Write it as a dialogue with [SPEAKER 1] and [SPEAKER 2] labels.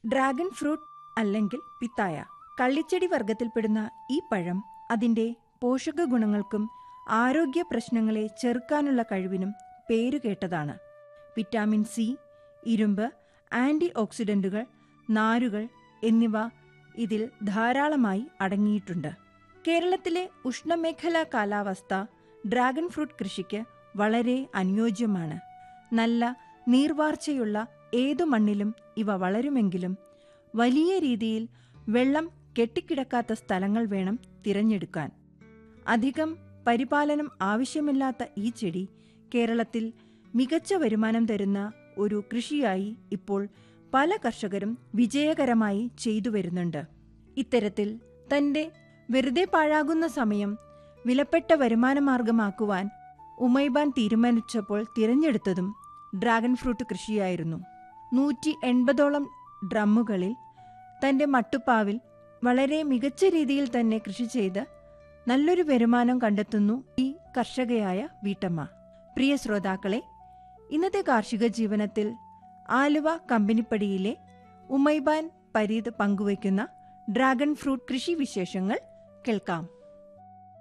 [SPEAKER 1] Dragon fruit അല്ലെങ്കിൽ പിത്തായ കള്ളിച്ചെടി വർഗത്തിൽപ്പെടുന്ന ഈ പഴം അതിന്റെ പോഷക ഗുണങ്ങൾക്കും ആരോഗ്യ പ്രശ്നങ്ങളെ ചെറുക്കാനുള്ള കഴിവിനും പേരുകേട്ടതാണ്. വിറ്റാമിൻ സി, ഇരുമ്പ്, ആന്റി ഓക്സിഡന്റുകൾ, നാരുകൾ എന്നിവ ഇതിൽ ധാരാളമായി അടങ്ങിയിട്ടുണ്ട്. കേരളത്തിലെ ഉഷ്ണമേഖലാ കാലാവസ്ഥ ഡ്രാഗൺ ഫ്രൂട്ട് കൃഷിക്ക് വളരെ അനുയോജ്യമാണ്. നല്ല നീർവാർച്ചയുള്ള ഏതു മണ്ണിലും ഇവ വളരുമെങ്കിലും വലിയ രീതിയിൽ വെള്ളം കെട്ടിക്കിടക്കാത്ത സ്ഥലങ്ങൾ വേണം തിരഞ്ഞെടുക്കാൻ. അധികം പരിപാലനം ആവശ്യമില്ലാത്ത ഈ ചെടി കേരളത്തിൽ മികച്ച വരുമാനം തരുന്ന ഒരു കൃഷിയായി ഇപ്പോൾ പല കർഷകരും വിജയകരമായി ചെയ്തു വരുന്നുണ്ട്. ഇത്തരത്തിൽ തന്റെ വെറുതെ പാഴാകുന്ന സമയം വിലപ്പെട്ട വരുമാനമാർഗമാക്കുവാൻ ഉമൈബാൻ തീരുമാനിച്ചപ്പോൾ തിരഞ്ഞെടുത്തതും ഡ്രാഗൺ ഫ്രൂട്ട് കൃഷിയായിരുന്നു. 180ഓളം ഡ്രമ്മുകളിൽ തന്റെ മട്ടുപ്പാവിൽ വളരെ മികച്ച രീതിയിൽ തന്നെ കൃഷി ചെയ്ത് നല്ലൊരു വരുമാനം കണ്ടെത്തുന്നു ഈ കർഷകയായ വീട്ടമ്മ. പ്രിയ ശ്രോതാക്കളെ, ഇന്നത്തെ കാർഷിക ജീവനത്തിൽ ആലുവ കമ്പനിപ്പടിയിലെ ഉമൈബാൻ പരീദ് പങ്കുവയ്ക്കുന്ന ഡ്രാഗൺ ഫ്രൂട്ട് കൃഷി വിശേഷങ്ങൾ കേൾക്കാം.